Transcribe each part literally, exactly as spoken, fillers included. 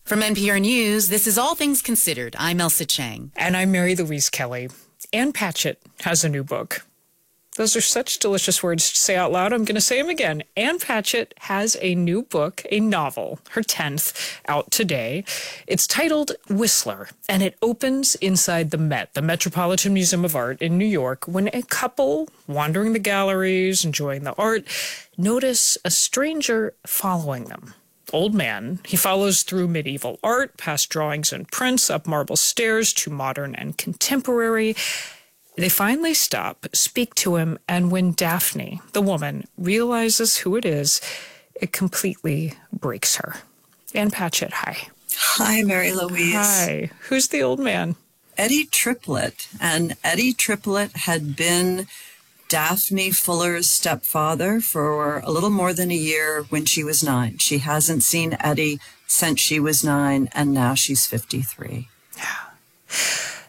From N P R News, this is All Things Considered. I'm Elsa Chang. And I'm Mary Louise Kelly. Ann Patchett has a new book. Those are such delicious words to say out loud. I'm going to say them again. Ann Patchett has a new book, a novel, her tenth, out today. It's titled Whistler, and it opens inside the Met, the Metropolitan Museum of Art in New York, when a couple wandering the galleries, enjoying the art, notice a stranger following them. Old man. He follows through medieval art, past drawings and prints, up marble stairs to modern and contemporary. They finally stop, speak to him, and when Daphne, the woman, realizes who it is, it completely breaks her. Ann Patchett, hi. Hi, Mary Louise. Hi. Who's the old man? Eddie Triplett. And Eddie Triplett had been Daphne Fuller's stepfather for a little more than a year when she was nine. She hasn't seen Eddie since she was nine, and now she's fifty-three. Yeah.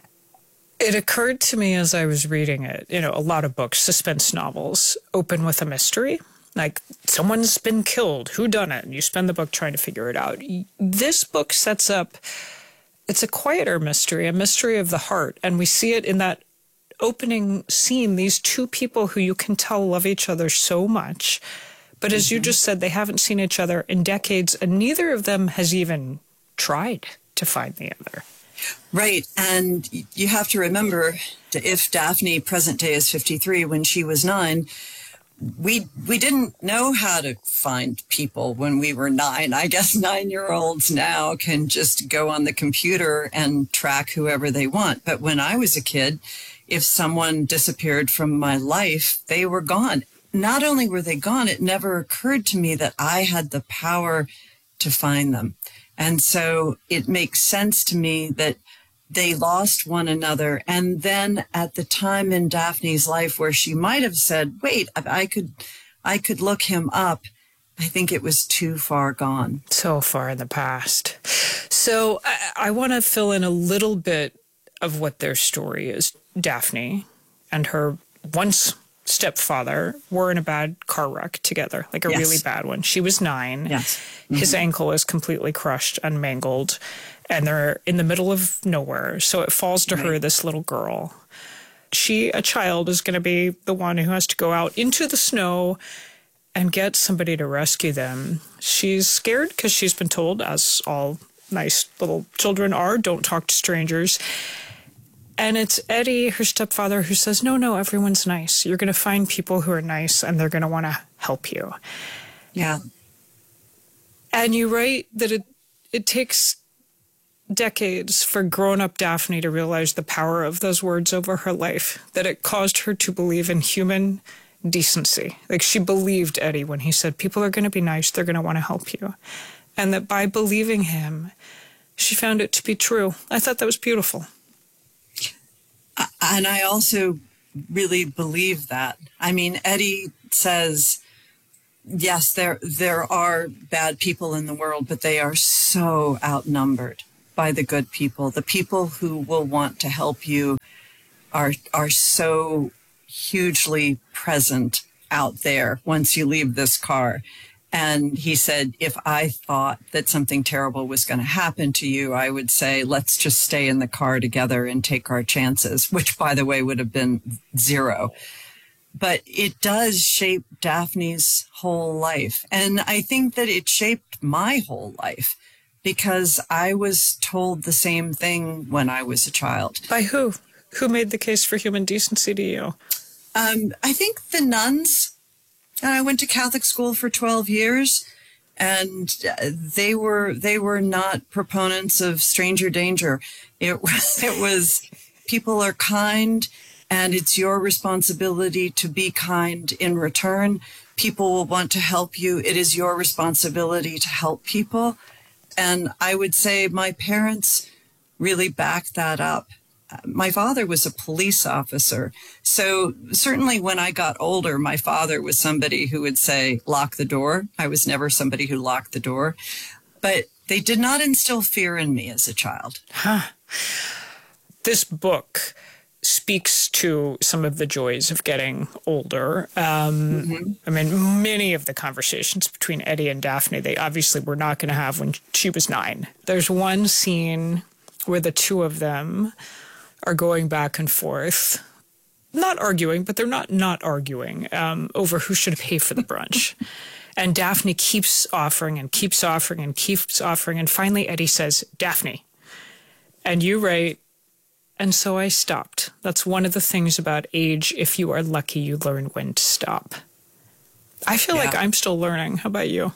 It occurred to me as I was reading it, you know, a lot of books, suspense novels, open with a mystery. Like, someone's been killed, who done it? And you spend the book trying to figure it out. This book sets up, it's a quieter mystery, a mystery of the heart. And we see it in that opening scene, these two people who you can tell love each other so much. But as mm-hmm. you just said, they haven't seen each other in decades, and neither of them has even tried to find the other. Right. And you have to remember, if Daphne, present day, is fifty-three, when she was nine, we we didn't know how to find people when we were nine. I guess nine-year-olds now can just go on the computer and track whoever they want. But when I was a kid, if someone disappeared from my life, they were gone. Not only were they gone, it never occurred to me that I had the power to find them. And so it makes sense to me that they lost one another. And then at the time in Daphne's life where she might have said, wait, I could, I could look him up, I think it was too far gone. So far in the past. So I, I want to fill in a little bit of what their story is. Daphne and her once stepfather were in a bad car wreck together, like a yes. really bad one. She was nine. Yes. Mm-hmm. His ankle is completely crushed and mangled, and they're in the middle of nowhere. So it falls to right. her, this little girl. She, a child, is going to be the one who has to go out into the snow and get somebody to rescue them. She's scared because she's been told, as all nice little children are, don't talk to strangers. And it's Eddie, her stepfather, who says, no, no, everyone's nice. You're going to find people who are nice, and they're going to want to help you. Yeah. And you write that it it takes decades for grown-up Daphne to realize the power of those words over her life, that it caused her to believe in human decency. Like, she believed Eddie when he said, people are going to be nice, they're going to want to help you. And that by believing him, she found it to be true. I thought that was beautiful. And I also really believe that. I mean, Eddie says, yes, there there are bad people in the world, but they are so outnumbered by the good people. The people who will want to help you are are so hugely present out there once you leave this car. And he said, if I thought that something terrible was going to happen to you, I would say, let's just stay in the car together and take our chances, which, by the way, would have been zero. But it does shape Daphne's whole life. And I think that it shaped my whole life because I was told the same thing when I was a child. By who? Who made the case for human decency to you? Um, I think the nuns. I went to Catholic school for twelve years, and they were they were not proponents of stranger danger. It was, it was people are kind, and it's your responsibility to be kind in return. People will want to help you. It is your responsibility to help people. And I would say my parents really backed that up. My father was a police officer. So certainly when I got older, my father was somebody who would say, lock the door. I was never somebody who locked the door. But they did not instill fear in me as a child. Huh. This book speaks to some of the joys of getting older. Um, mm-hmm. I mean, many of the conversations between Eddie and Daphne, they obviously were not going to have when she was nine. There's one scene where the two of them are going back and forth, not arguing, but they're not not arguing um, over who should pay for the brunch. And Daphne keeps offering and keeps offering and keeps offering. And finally, Eddie says, Daphne. And you write, and so I stopped. That's one of the things about age. If you are lucky, you learn when to stop. I feel yeah. like I'm still learning. How about you?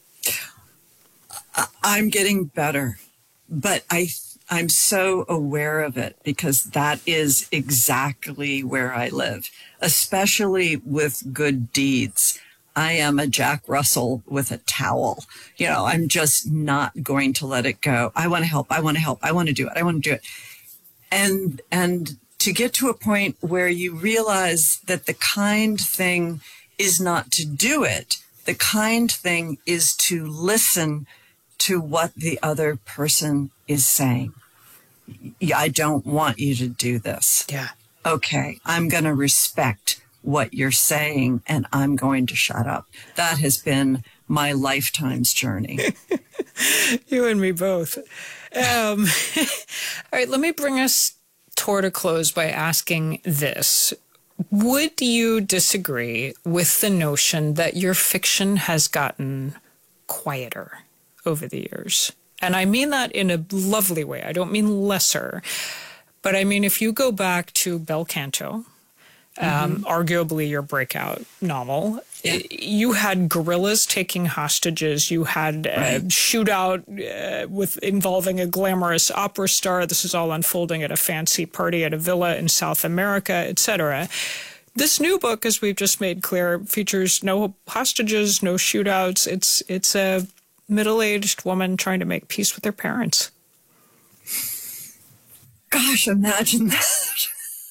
I'm getting better, but I, I'm so aware of it because that is exactly where I live, especially with good deeds. I am a Jack Russell with a towel. You know, I'm just not going to let it go. I want to help. I want to help. I want to do it. I want to do it. And and to get to a point where you realize that the kind thing is not to do it. The kind thing is to listen to what the other person is saying. I don't want you to do this. Yeah. Okay, I'm going to respect what you're saying and I'm going to shut up. That has been my lifetime's journey. You and me both. Um, all right, let me bring us toward a close by asking this. Would you disagree with the notion that your fiction has gotten quieter over the years? And I mean that in a lovely way. I don't mean lesser. But I mean, if you go back to Bel Canto, Um, mm-hmm. arguably your breakout novel. Yeah. You had guerrillas taking hostages. You had a right. shootout uh, with involving a glamorous opera star. This is all unfolding at a fancy party at a villa in South America, et cetera. This new book, as we've just made clear, features no hostages, no shootouts. It's it's a middle-aged woman trying to make peace with her parents. Gosh, imagine that.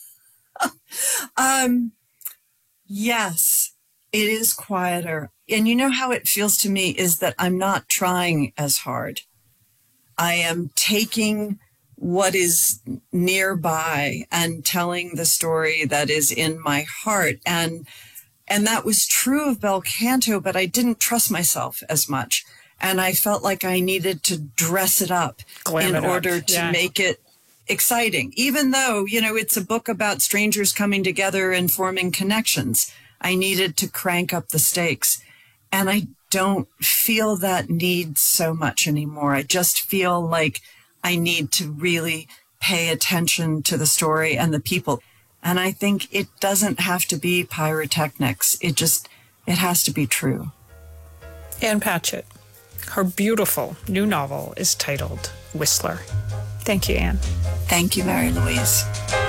Um, yes, it is quieter. And you know how it feels to me is that I'm not trying as hard. I am taking what is nearby and telling the story that is in my heart. And, and that was true of Bel Canto, but I didn't trust myself as much. And I felt like I needed to dress it up Glam in it order up. to yeah. make it exciting, even though, you know, it's a book about strangers coming together and forming connections. I needed to crank up the stakes. And I don't feel that need so much anymore. I just feel like I need to really pay attention to the story and the people. And I think it doesn't have to be pyrotechnics. It just, it has to be true. Ann Patchett, her beautiful new novel is titled Whistler. Thank you, Ann. Thank you, Mary Louise.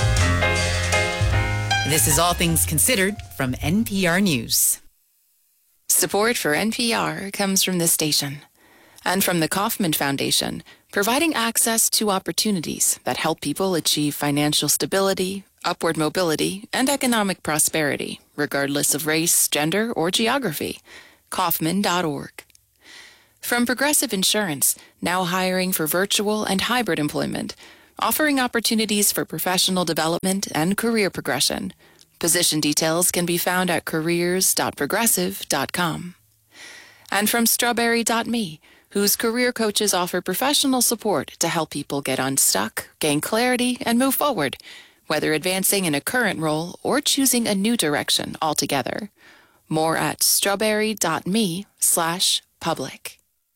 This is All Things Considered from N P R News. Support for N P R comes from this station and from the Kauffman Foundation, providing access to opportunities that help people achieve financial stability, upward mobility, and economic prosperity, regardless of race, gender, or geography. Kauffman dot org. From Progressive Insurance, now hiring for virtual and hybrid employment, offering opportunities for professional development and career progression. Position details can be found at careers dot progressive dot com. And from Strawberry dot me, whose career coaches offer professional support to help people get unstuck, gain clarity, and move forward, whether advancing in a current role or choosing a new direction altogether. More at strawberry dot me slash public.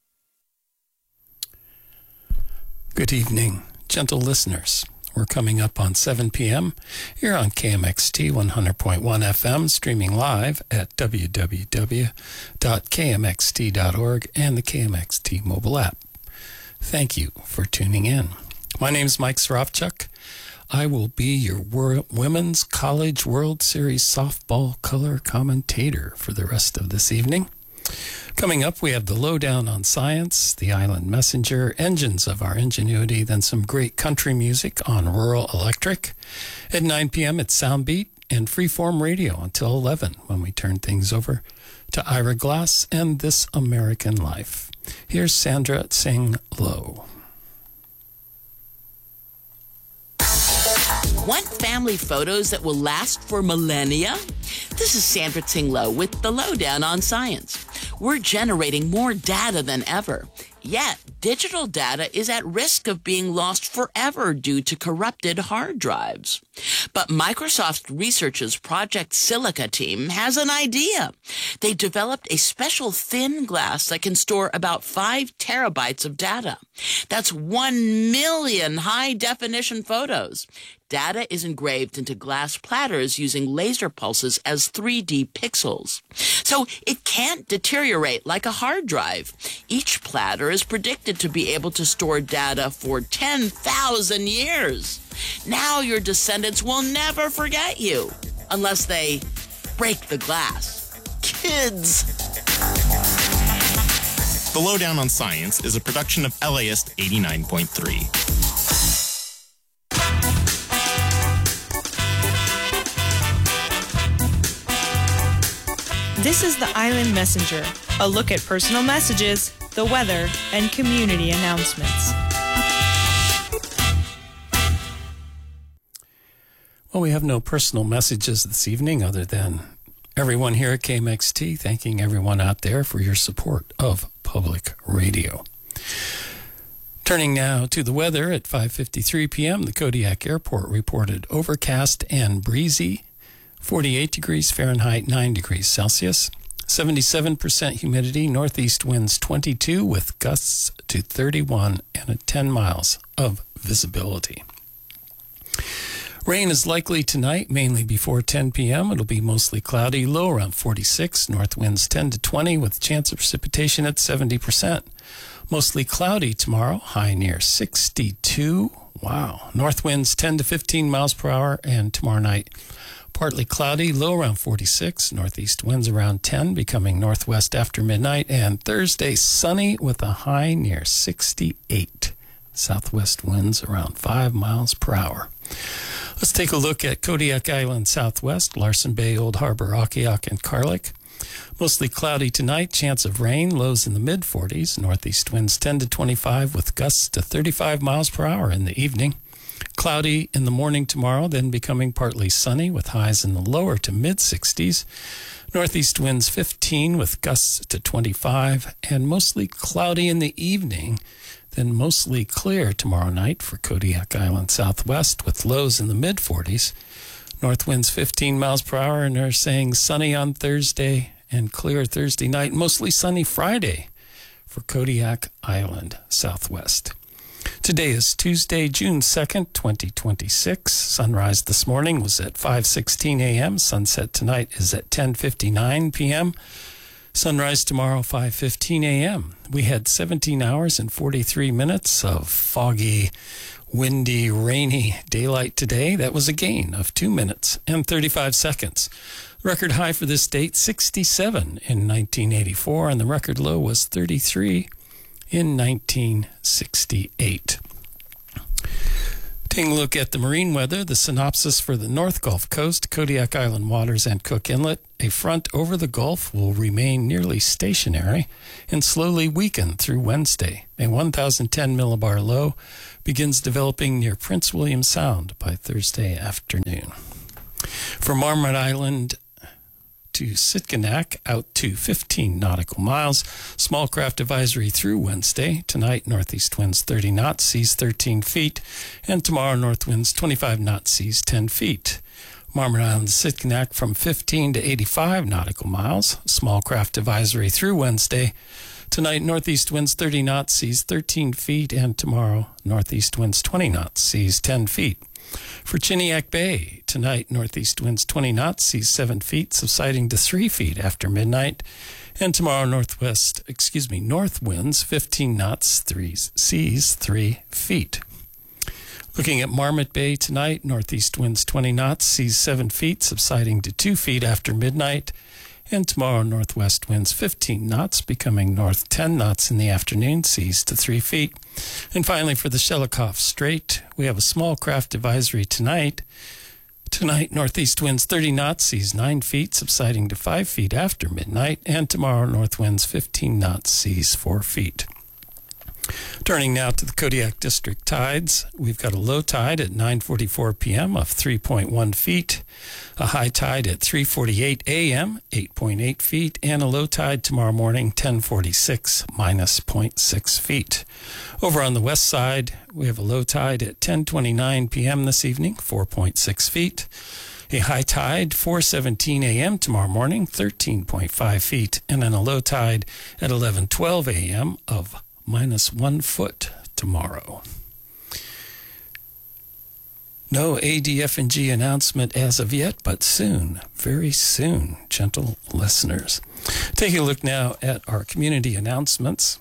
Good evening, gentle listeners. We're coming up on seven p.m. here on K M X T one hundred point one F M, streaming live at w w w dot k m x t dot org and the K M X T mobile app. Thank you for tuning in. My name's Mike Srofchuk. I will be your Wor- Women's College World Series softball color commentator for the rest of this evening. Coming up, we have the lowdown on science, the Island Messenger, engines of our ingenuity, then some great country music on Rural Electric. At nine p.m., it's Soundbeat and Freeform Radio until eleven, when we turn things over to Ira Glass and This American Life. Here's Sandra Tsing Loh. Want family photos that will last for millennia? This is Sandra Tinglow with the Lowdown on Science. We're generating more data than ever. Yet, digital data is at risk of being lost forever due to corrupted hard drives. But Microsoft Research's Project Silica team has an idea. They developed a special thin glass that can store about five terabytes of data. That's one million high-definition photos. Data is engraved into glass platters using laser pulses as three D pixels. So it can't deteriorate like a hard drive. Each platter is predicted to be able to store data for ten thousand years. Now your descendants will never forget you, unless they break the glass. Kids! The Lowdown on Science is a production of L A I S T eighty-nine point three. This is the Island Messenger, a look at personal messages, the weather, and community announcements. Well, we have no personal messages this evening other than everyone here at K M X T thanking everyone out there for your support of public radio. Turning now to the weather at five fifty-three p.m., the Kodiak Airport reported overcast and breezy, forty-eight degrees Fahrenheit, nine degrees Celsius, seventy-seven percent humidity, northeast winds twenty-two with gusts to thirty-one and ten miles of visibility. Rain is likely tonight, mainly before ten p.m. It'll be mostly cloudy, low around forty-six, north winds ten to twenty with chance of precipitation at seventy percent. Mostly cloudy tomorrow, high near sixty-two. Wow. North winds ten to fifteen miles per hour, and tomorrow night partly cloudy, low around forty-six, northeast winds around ten, becoming northwest after midnight, and Thursday sunny with a high near sixty-eight. Southwest winds around five miles per hour. Let's take a look at Kodiak Island Southwest, Larsen Bay, Old Harbor, Akiak, and Carlick. Mostly cloudy tonight, chance of rain, lows in the mid forties, northeast winds ten to twenty-five with gusts to thirty-five miles per hour in the evening. Cloudy in the morning tomorrow, then becoming partly sunny with highs in the lower to mid sixties. Northeast winds fifteen with gusts to twenty-five, and mostly cloudy in the evening, then mostly clear tomorrow night for Kodiak Island Southwest with lows in the mid forties. North winds fifteen miles per hour, and they're saying sunny on Thursday and clear Thursday night, mostly sunny Friday for Kodiak Island Southwest. Today is Tuesday, June second, twenty twenty-six. Sunrise this morning was at five sixteen a.m. Sunset tonight is at ten fifty-nine p.m. Sunrise tomorrow, five fifteen a.m. We had seventeen hours and forty-three minutes of foggy, windy, rainy daylight today. That was a gain of two minutes and thirty-five seconds. Record high for this date, sixty-seven in nineteen eighty-four, and the record low was thirty-three in nineteen sixty-eight. Taking a look at the marine weather, the synopsis for the North Gulf Coast, Kodiak Island waters, and Cook Inlet. A front over the Gulf will remain nearly stationary and slowly weaken through Wednesday. A one thousand ten millibar low begins developing near Prince William Sound by Thursday afternoon. For Marmot Island to Sitkinak, out to fifteen nautical miles. Small craft advisory through Wednesday. Tonight, northeast winds thirty knots, seas thirteen feet. And tomorrow, north winds twenty-five knots, seas ten feet. Marmot Island to Sitkinak from fifteen to eighty-five nautical miles. Small craft advisory through Wednesday. Tonight, northeast winds thirty knots, seas thirteen feet. And tomorrow, northeast winds twenty knots, seas ten feet. For Chiniak Bay, tonight, northeast winds twenty knots, seas seven feet, subsiding to three feet after midnight. And tomorrow, northwest, excuse me, north winds fifteen knots, three, seas three feet. Looking at Marmot Bay tonight, northeast winds twenty knots, seas seven feet, subsiding to two feet after midnight. And tomorrow, northwest winds fifteen knots, becoming north ten knots in the afternoon, seas to three feet. And finally, for the Shelikof Strait, we have a small craft advisory tonight. Tonight, northeast winds thirty knots, seas nine feet, subsiding to five feet after midnight. And tomorrow, north winds fifteen knots, seas four feet. Turning now to the Kodiak District tides, we've got a low tide at nine forty-four p.m. of three point one feet, a high tide at three forty-eight a.m., eight point eight feet, and a low tide tomorrow morning, ten forty-six, minus zero point six feet. Over on the west side, we have a low tide at ten twenty-nine p.m. this evening, four point six feet. A high tide, four seventeen a.m. tomorrow morning, thirteen point five feet, and then a low tide at eleven twelve a.m. of minus one foot tomorrow. No A D F N G announcement as of yet, but soon, very soon, gentle listeners. Taking a look now at our community announcements.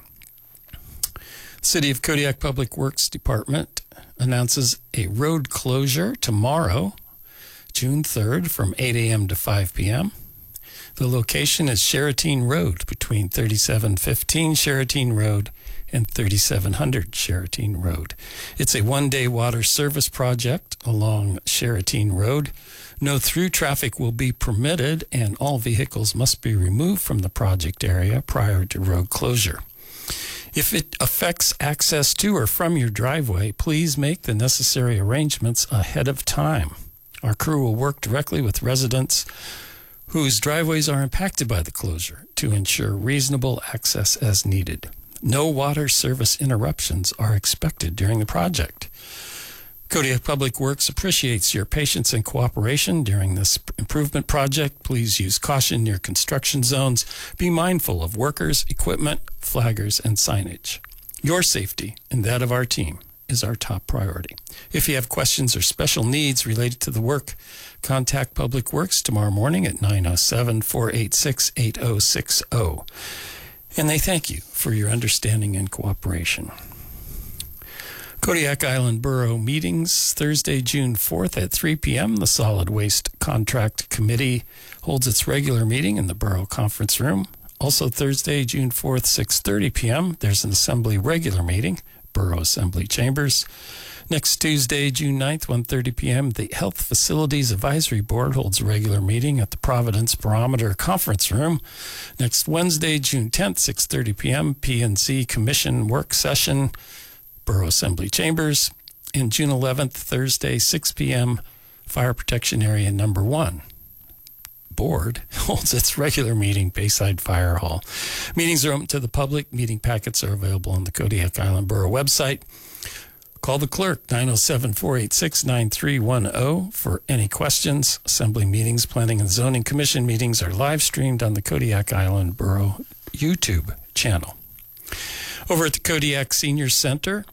City of Kodiak Public Works Department announces a road closure tomorrow, June third, from eight a.m. to five p.m. The location is Sheraton Road, between thirty-seven fifteen Sheraton Road and thirty-seven hundred Sheraton Road. It's a one-day water service project along Sheraton Road. No through traffic will be permitted, and all vehicles must be removed from the project area prior to road closure. If it affects access to or from your driveway, please make the necessary arrangements ahead of time. Our crew will work directly with residents whose driveways are impacted by the closure to ensure reasonable access as needed. No water service interruptions are expected during the project. Kodiak Public Works appreciates your patience and cooperation during this improvement project. Please use caution near construction zones. Be mindful of workers, equipment, flaggers, and signage. Your safety and that of our team is our top priority. If you have questions or special needs related to the work, contact Public Works tomorrow morning at nine oh seven, four eight six, eight oh six oh. And they thank you for your understanding and cooperation. Kodiak Island Borough meetings Thursday, June fourth at three p.m. The Solid Waste Contract Committee holds its regular meeting in the Borough Conference Room. Also Thursday, June fourth, six thirty p.m. there's an Assembly regular meeting, Borough Assembly Chambers. Next Tuesday, June ninth, one thirty p.m., the Health Facilities Advisory Board holds a regular meeting at the Providence Barometer Conference Room. Next Wednesday, June tenth, six thirty p.m., P and Z Commission Work Session, Borough Assembly Chambers. And June eleventh, Thursday, six p.m., Fire Protection Area Number one Board holds its regular meeting, Bayside Fire Hall. Meetings are open to the public. Meeting packets are available on the Kodiak Island Borough website. Call the clerk, nine oh seven, four eight six, nine three one oh, for any questions. Assembly meetings, Planning and Zoning Commission meetings are live streamed on the Kodiak Island Borough YouTube channel. Over at the Kodiak Senior Center,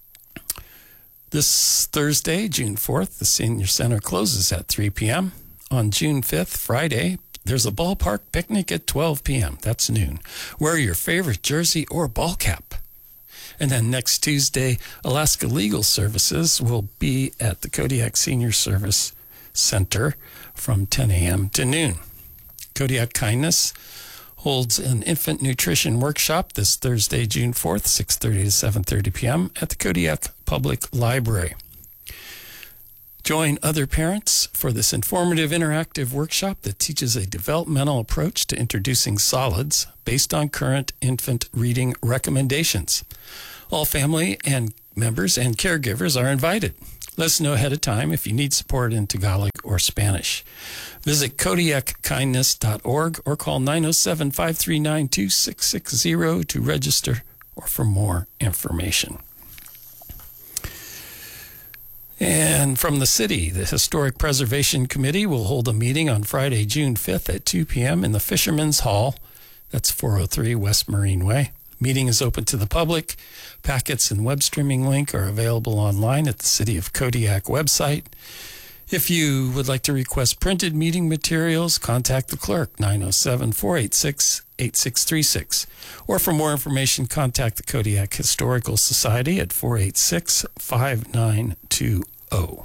this Thursday, June fourth, the Senior Center closes at three p.m. On June fifth, Friday, there's a ballpark picnic at twelve p.m. That's noon. Wear your favorite jersey or ball cap. And then next Tuesday, Alaska Legal Services will be at the Kodiak Senior Service Center from ten a.m. to noon. Kodiak Kindness holds an infant nutrition workshop this Thursday, June fourth, six thirty to seven thirty p.m. at the Kodiak Public Library. Join other parents for this informative interactive workshop that teaches a developmental approach to introducing solids based on current infant reading recommendations. All family and members and caregivers are invited. Let us know ahead of time if you need support in Tagalog or Spanish. Visit Kodiak Kindness dot org or call nine oh seven, five three nine, two six six zero to register or for more information. And from the city, the Historic Preservation Committee will hold a meeting on Friday, June fifth at two p.m. in the Fisherman's Hall. That's four oh three West Marine Way. Meeting is open to the public. Packets and web streaming link are available online at the City of Kodiak website. If you would like to request printed meeting materials, contact the clerk, nine oh seven, four eight six, eight six three six. Or for more information, contact the Kodiak Historical Society at four eight six, five nine two oh.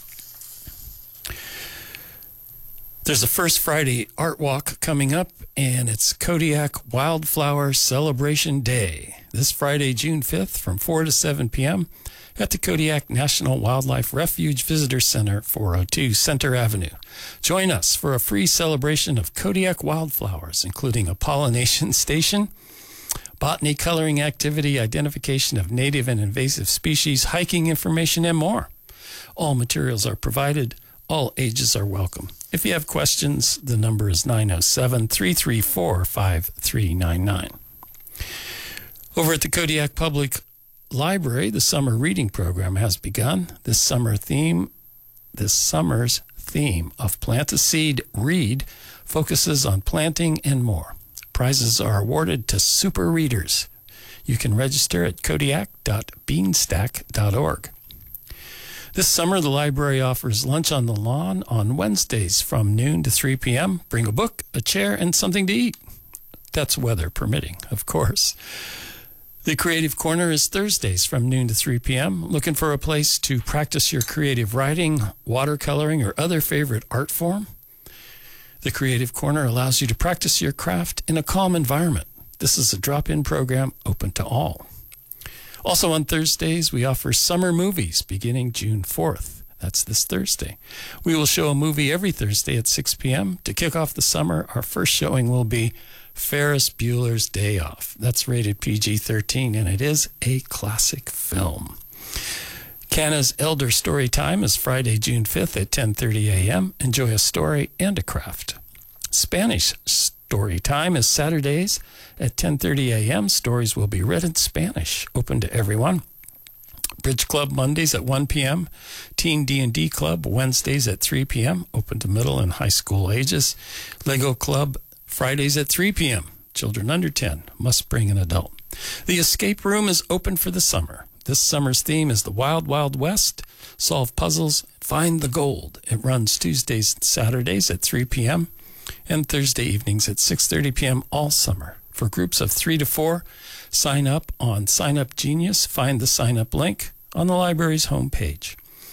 There's a First Friday Art Walk coming up, and it's Kodiak Wildflower Celebration Day. This Friday, June fifth, from four to seven p.m. at the Kodiak National Wildlife Refuge Visitor Center, four oh two Center Avenue. Join us for a free celebration of Kodiak wildflowers, including a pollination station, botany, coloring activity, identification of native and invasive species, hiking information, and more. All materials are provided. All ages are welcome. If you have questions, the number is nine oh seven, three three four, five three nine nine. Over at the Kodiak Public Library, the summer reading program has begun. This summer theme, this summer's theme of Plant a Seed, Read focuses on planting and more. Prizes are awarded to super readers. You can register at kodiak dot beanstack dot org. This summer, the library offers lunch on the lawn on Wednesdays from noon to three p.m. Bring a book, a chair, and something to eat. That's weather permitting, of course. The Creative Corner is Thursdays from noon to three p.m. Looking for a place to practice your creative writing, watercoloring, or other favorite art form? The Creative Corner allows you to practice your craft in a calm environment. This is a drop-in program open to all. Also on Thursdays, we offer summer movies beginning June fourth. That's this Thursday. We will show a movie every Thursday at six p.m. To kick off the summer, our first showing will be Ferris Bueller's Day Off. That's rated P G thirteen, and it is a classic film. Canna's Elder Story Time is Friday, June fifth at ten thirty a.m. Enjoy a story and a craft. Spanish Story Time is Saturdays at ten thirty a.m. Stories will be read in Spanish, open to everyone. Bridge Club Mondays at one p.m. Teen D and D Club Wednesdays at three p.m. open to middle and high school ages. Lego Club Fridays at three p.m. Children under ten must bring an adult. The Escape Room is open for the summer. This summer's theme is the Wild Wild West. Solve puzzles, find the gold. It runs Tuesdays and Saturdays at three p.m. and Thursday evenings at six thirty p.m. all summer. For groups of three to four, sign up on Sign Up Genius. Find the sign up link on the library's homepage.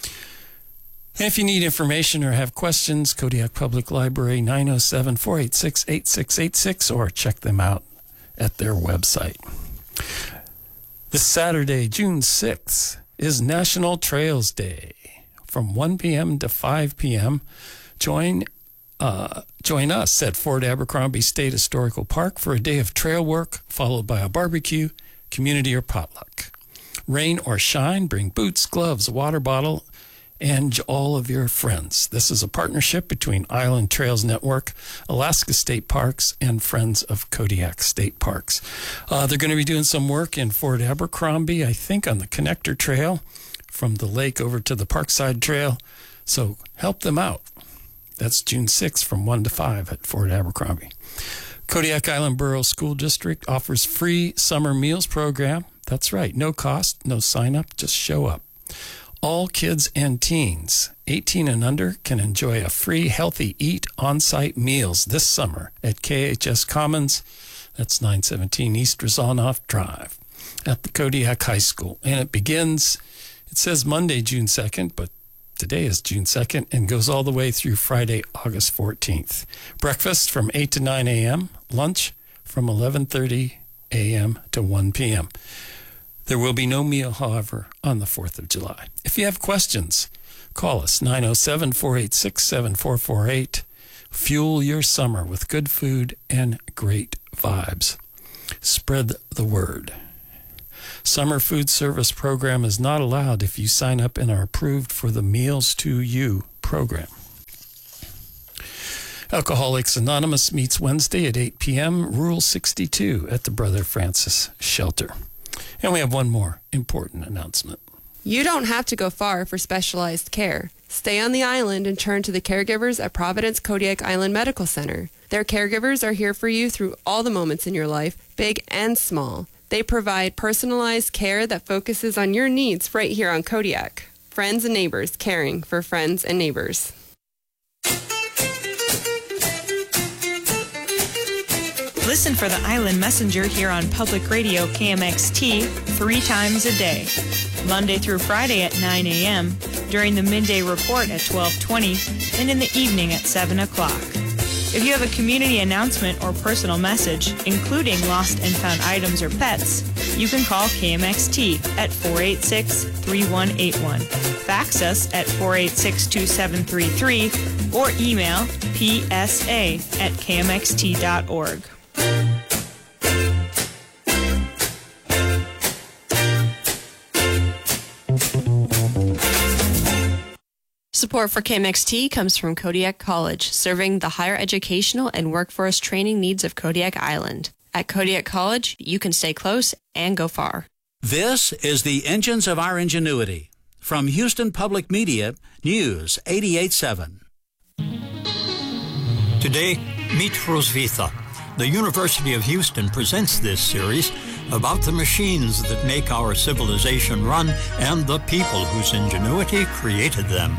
And if you need information or have questions, Kodiak Public Library, nine oh seven, four eight six, eight six eight six, or check them out at their website. This Saturday, June sixth, is National Trails Day. From one p.m. to five p.m., join uh, join us at Fort Abercrombie State Historical Park for a day of trail work, followed by a barbecue, community, or potluck. Rain or shine, bring boots, gloves, a water bottle, and all of your friends. This is a partnership between Island Trails Network, Alaska State Parks, and Friends of Kodiak State Parks. Uh, they're going to be doing some work in Fort Abercrombie, I think, on the Connector Trail from the lake over to the Parkside Trail. So help them out. That's June sixth from one to five at Fort Abercrombie. Kodiak Island Borough School District offers free summer meals program. That's right, no cost, no sign up, just show up. All kids and teens, eighteen and under, can enjoy a free Healthy Eat on-site meals this summer at K H S Commons. That's nine seventeen East Rezanoff Drive at the Kodiak High School. And it begins, it says Monday, June second, but today is June second and goes all the way through Friday, August fourteenth. Breakfast from eight to nine a.m., lunch from eleven thirty a.m. to one p.m. There will be no meal, however, on the fourth of July. If you have questions, call us nine oh seven, four eight six, seven four four eight. Fuel your summer with good food and great vibes. Spread the word. Summer food service program is not allowed if you sign up and are approved for the Meals to You program. Alcoholics Anonymous meets Wednesday at eight p.m. Rule sixty-two at the Brother Francis Shelter. And we have one more important announcement. You don't have to go far for specialized care. Stay on the island and turn to the caregivers at Providence Kodiak Island Medical Center. Their caregivers are here for you through all the moments in your life, big and small. They provide personalized care that focuses on your needs right here on Kodiak. Friends and neighbors caring for friends and neighbors. Listen for the Island Messenger here on Public Radio K M X T three times a day, Monday through Friday at nine a.m., during the midday report at twelve twenty, and in the evening at seven o'clock. If you have a community announcement or personal message, including lost and found items or pets, you can call K M X T at four eight six, three one eight one, fax us at four eight six, two seven three three, or email p s a at k m x t dot org. Support for K M X T comes from Kodiak College, serving the higher educational and workforce training needs of Kodiak Island. At Kodiak College, you can stay close and go far. This is the Engines of Our Ingenuity. From Houston Public Media, News eighty-eight point seven. Today, meet Roswitha. The University of Houston presents this series about the machines that make our civilization run and the people whose ingenuity created them.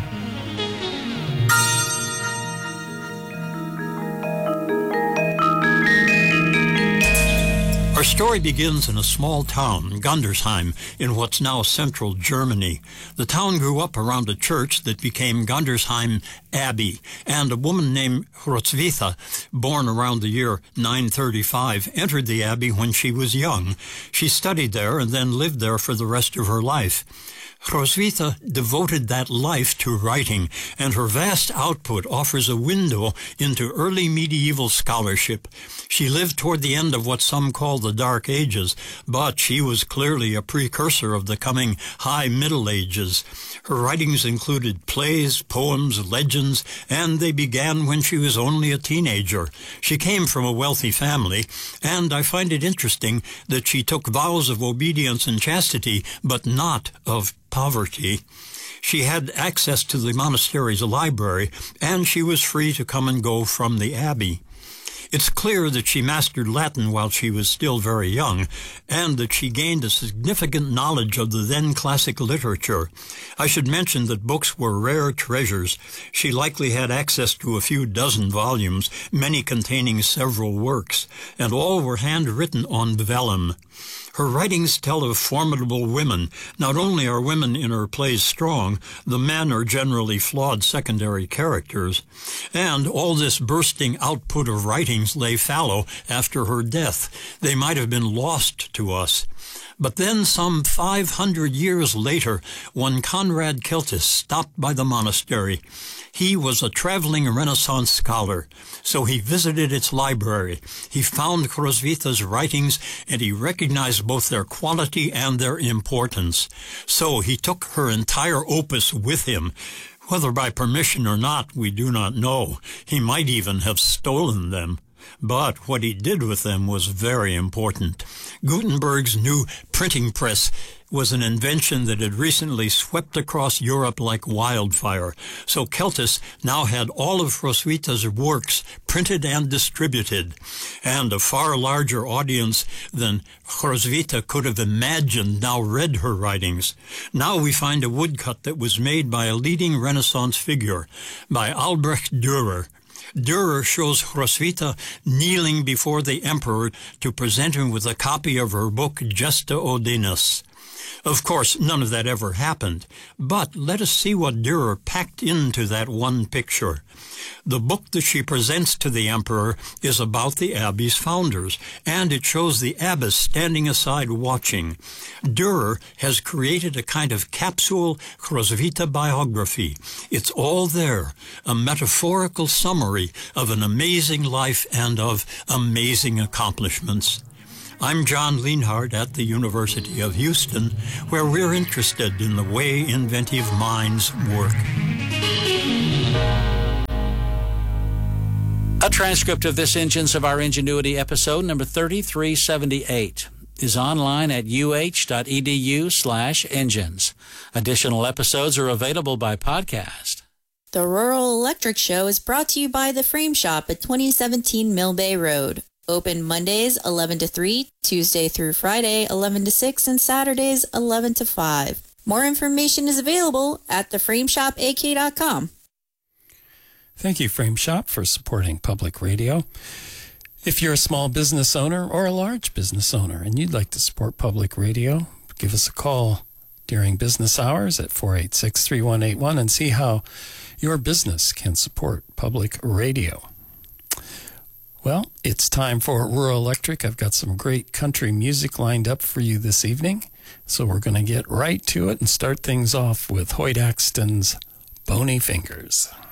Our story begins in a small town, Gandersheim, in what's now central Germany. The town grew up around a church that became Gandersheim Abbey, and a woman named Roswitha, born around the year nine thirty-five, entered the abbey when she was young. She studied there and then lived there for the rest of her life. Roswitha devoted that life to writing, and her vast output offers a window into early medieval scholarship. She lived toward the end of what some call the Dark Ages, but she was clearly a precursor of the coming High Middle Ages. Her writings included plays, poems, legends, and they began when she was only a teenager. She came from a wealthy family, and I find it interesting that she took vows of obedience and chastity, but not of poverty. She had access to the monastery's library, and she was free to come and go from the abbey. It's clear that she mastered Latin while she was still very young, and that she gained a significant knowledge of the then classic literature. I should mention that books were rare treasures. She likely had access to a few dozen volumes, many containing several works, and all were handwritten on vellum. Her writings tell of formidable women. Not only are women in her plays strong, the men are generally flawed secondary characters. And all this bursting output of writings lay fallow after her death. They might have been lost to us. But then some five hundred years later, one Conrad Keltis stopped by the monastery. He was a traveling Renaissance scholar, so he visited its library. He found Roswitha's writings, and he recognized both their quality and their importance. So he took her entire opus with him. Whether by permission or not, we do not know. He might even have stolen them. But what he did with them was very important. Gutenberg's new printing press was an invention that had recently swept across Europe like wildfire. So Keltis now had all of Roswitha's works printed and distributed, and a far larger audience than Roswitha could have imagined now read her writings. Now we find a woodcut that was made by a leading Renaissance figure, by Albrecht Dürer. Dürer shows Roswitha kneeling before the emperor to present him with a copy of her book Gesta Odinus. Of course, none of that ever happened, but let us see what Dürer packed into that one picture. The book that she presents to the emperor is about the abbey's founders, and it shows the abbess standing aside watching. Dürer has created a kind of capsule Roswitha biography. It's all there, a metaphorical summary of an amazing life and of amazing accomplishments. I'm John Lienhardt at the University of Houston, where we're interested in the way inventive minds work. A transcript of this Engines of Our Ingenuity episode, number thirty-three seventy-eight, is online at uh.edu slash engines. Additional episodes are available by podcast. The Rural Electric Show is brought to you by The Frame Shop at twenty seventeen Mill Bay Road. Open Mondays eleven to three, Tuesday through Friday eleven to six, and Saturdays eleven to five. More information is available at the frame shop a k dot com. Thank you, Frame Shop, for supporting public radio. If you're a small business owner or a large business owner and you'd like to support public radio, give us a call during business hours at four eight six, three one eight one and see how your business can support public radio. Well, it's time for Rural Electric. I've got some great country music lined up for you this evening, so we're going to get right to it and start things off with Hoyt Axton's Bony Fingers.